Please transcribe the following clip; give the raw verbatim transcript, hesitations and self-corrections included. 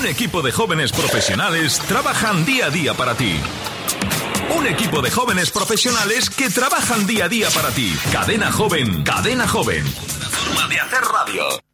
Un equipo de jóvenes profesionales trabajan día a día para ti. Un equipo de jóvenes profesionales que trabajan día a día para ti. Cadena Joven, Cadena Joven. Una forma de hacer radio.